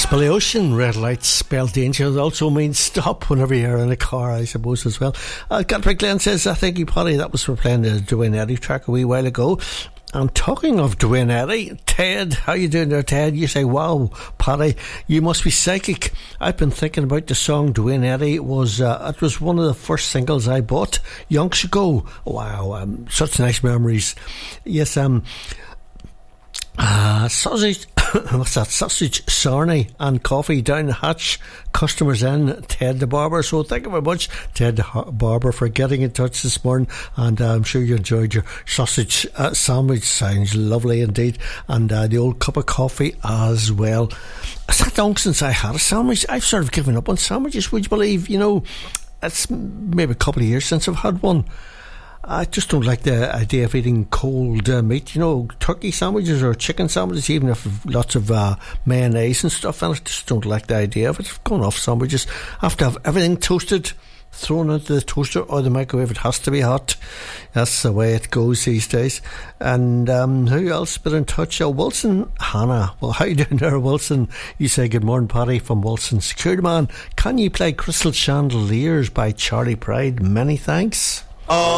Billy Ocean, red lights spell danger. It also means stop whenever you're in a car, I suppose, as well. Godfrey Glenn says, I think Paddy, that was for playing the Dwayne Eddy track a wee while ago. And talking of Dwayne Eddy, Ted, how you doing there, Ted? You say, wow, Paddy, you must be psychic. I've been thinking about the song Dwayne Eddy. It was one of the first singles I bought yonks ago. Wow, such nice memories. Yes, sausage, what's that? Sausage, sarnie and coffee down the hatch. Customers in, Ted the Barber. So thank you very much, Ted the Barber, for getting in touch this morning. And I'm sure you enjoyed your sausage sandwich. Sounds lovely indeed. And the old cup of coffee as well. It's that long since I had a sandwich. I've sort of given up on sandwiches, would you believe? You know, it's maybe a couple of years since I've had one. I just don't like the idea of eating cold meat, you know, turkey sandwiches or chicken sandwiches, even if lots of mayonnaise and stuff, and I just don't like the idea of it. Going off sandwiches, I have to have everything toasted, thrown into the toaster or the microwave. It has to be hot. That's the way it goes these days. And who else been in touch? Wilson Hannah. Well, how you doing there, Wilson? You say good morning, Paddy, from Wilson. Security man, can you play Crystal Chandeliers by Charlie Pride? Many thanks.